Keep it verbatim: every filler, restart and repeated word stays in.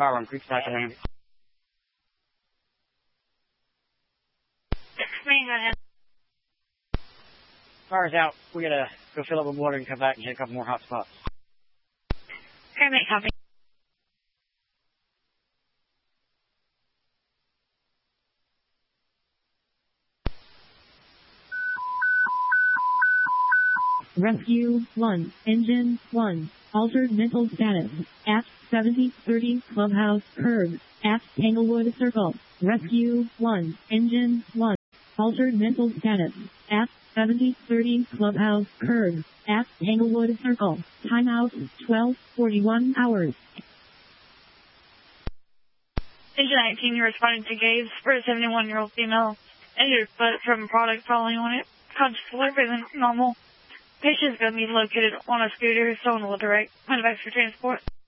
Fire on Creekside to hand. Fire's out. We gotta go fill up with water and come back and hit a couple more hot spots. Okay, mate, copy. Rescue one, Engine one, altered mental status, at seventy thirty Clubhouse Curb, at Tanglewood Circle. Rescue one, Engine one, altered mental status, at seventy thirty Clubhouse Curb, at Tanglewood Circle. Timeout twelve forty-one hours. Agent nineteen, you're responding to Gabe for a seventy-one-year-old female. Injured foot from product falling on it. Conscious delivery than normal. Patient's going to be located on a scooter, so on the direct. Kind of extra transport.